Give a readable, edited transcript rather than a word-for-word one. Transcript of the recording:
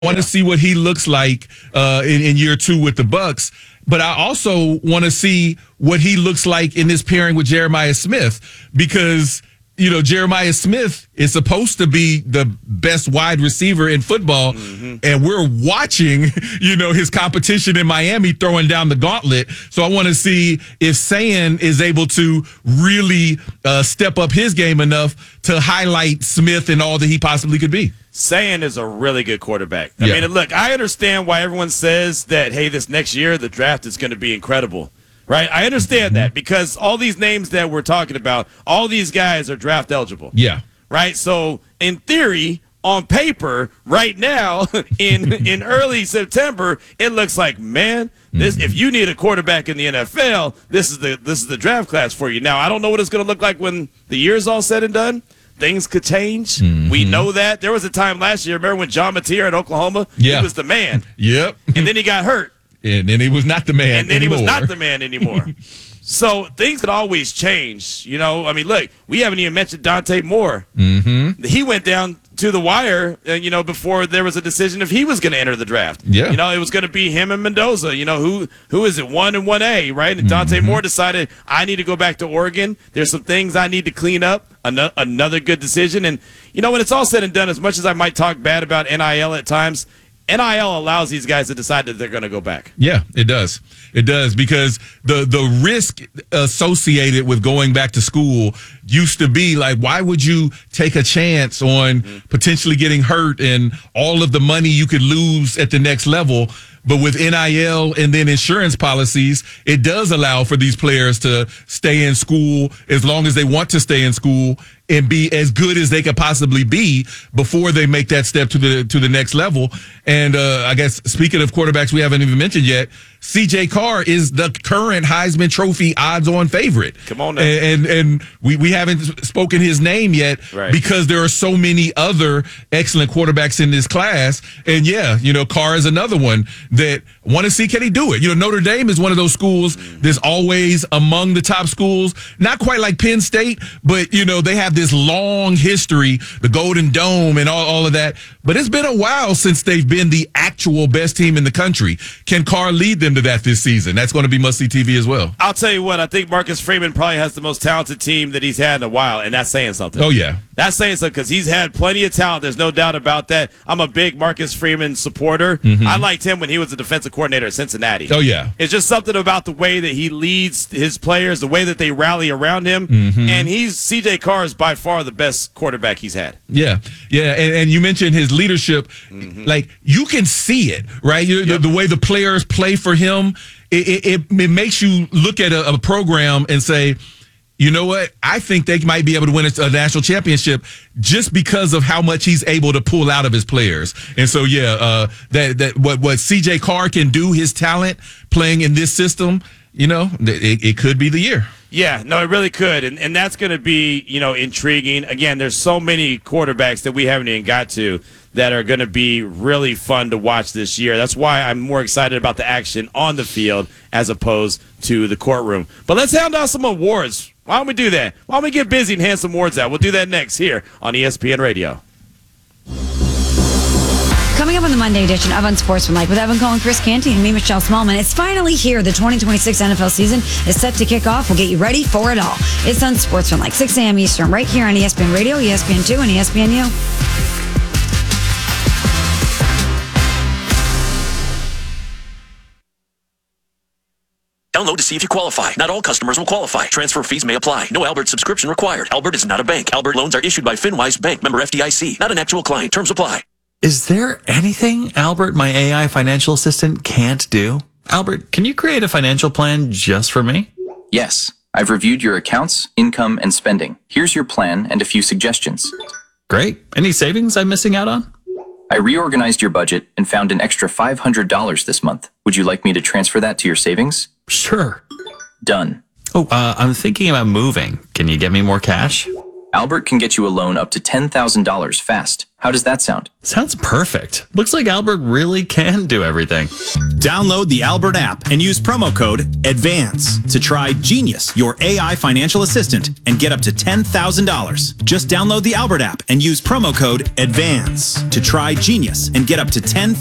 want to see what he looks like in year 2 with the Bucks. But I also want to see what he looks like in this pairing with Jeremiah Smith, because Jeremiah Smith is supposed to be the best wide receiver in football, and we're watching, his competition in Miami throwing down the gauntlet. So I want to see if Sayan is able to really step up his game enough to highlight Smith and all that he possibly could be. Sayan is a really good quarterback. I mean, look, I understand why everyone says that, hey, this next year the draft is going to be incredible. Right, I understand that, because all these names that we're talking about, all these guys are draft eligible. Yeah. Right. So in theory, on paper, right now, in early September, it looks like, man, this if you need a quarterback in the NFL, this is the draft class for you. Now, I don't know what it's going to look like when the year's all said and done. Things could change. We know that. There was a time last year, remember when John Mateer at Oklahoma? Yeah. He was the man. Yep. And then he got hurt. And then he was not the man anymore. So things could always change. I mean, look, we haven't even mentioned Dante Moore. He went down to the wire, before there was a decision if he was going to enter the draft. Yeah. It was going to be him and Mendoza. Who is it, 1 and 1A, right? And Dante Moore decided, I need to go back to Oregon. There's some things I need to clean up. Another good decision. And, when it's all said and done, as much as I might talk bad about NIL at times, NIL allows these guys to decide that they're going to go back. Yeah, it does. It does, because the risk associated with going back to school used to be like, why would you take a chance on potentially getting hurt and all of the money you could lose at the next level? But with NIL and then insurance policies, it does allow for these players to stay in school as long as they want to stay in school and be as good as they could possibly be before they make that step to the next level. And I guess speaking of quarterbacks we haven't even mentioned yet, C.J. Carr is the current Heisman Trophy odds-on favorite. Come on now. And we haven't spoken his name yet, right, because there are so many other excellent quarterbacks in this class. And Carr is another one that want to see, can he do it? Notre Dame is one of those schools that's always among the top schools. Not quite like Penn State, but they have this long history, the Golden Dome and all of that. But it's been a while since they've been the actual best team in the country. Can Carr lead them to that this season? That's going to be must-see TV as well. I'll tell you what, I think Marcus Freeman probably has the most talented team that he's had in a while, and that's saying something. Oh, yeah. That's saying something, because he's had plenty of talent. There's no doubt about that. I'm a big Marcus Freeman supporter. I liked him when he was the defensive coordinator at Cincinnati. Oh, yeah. It's just something about the way that he leads his players, the way that they rally around him. And C.J. Carr is by far the best quarterback he's had. Yeah. Yeah. And you mentioned his leadership. Like, you can see it, right? The way the players play for him, it makes you look at a program and say, you know what? I think they might be able to win a national championship just because of how much he's able to pull out of his players. And so, what C.J. Carr can do, his talent playing in this system, it could be the year. Yeah, no, it really could. And that's going to be, intriguing. Again, there's so many quarterbacks that we haven't even got to that are going to be really fun to watch this year. That's why I'm more excited about the action on the field as opposed to the courtroom. But let's hand out some awards. Why don't we do that? Why don't we get busy and hand some awards out? We'll do that next here on ESPN Radio. Coming up on the Monday edition of Unsportsmanlike with Evan Cohen, Chris Canty, and me, Michelle Smallman. It's finally here. The 2026 NFL season is set to kick off. We'll get you ready for it all. It's Unsportsmanlike, 6 a.m. Eastern, right here on ESPN Radio, ESPN2, and ESPNU. Download to see if you qualify. Not all customers will qualify. Transfer fees may apply. No Albert subscription required. Albert is not a bank. Albert loans are issued by FinWise Bank, member FDIC. Not an actual client. Terms apply. Is there anything Albert, my AI financial assistant, can't do? Albert, can you create a financial plan just for me? Yes. I've reviewed your accounts, income, and spending. Here's your plan and a few suggestions. Great. Any savings I'm missing out on? I reorganized your budget and found an extra $500 this month. Would you like me to transfer that to your savings? Sure. Done. Oh, I'm thinking about moving. Can you get me more cash? Albert can get you a loan up to $10,000 fast. How does that sound? Sounds perfect. Looks like Albert really can do everything. Download the Albert app and use promo code ADVANCE to try Genius, your AI financial assistant, and get up to $10,000. Just download the Albert app and use promo code ADVANCE to try Genius and get up to $10,000.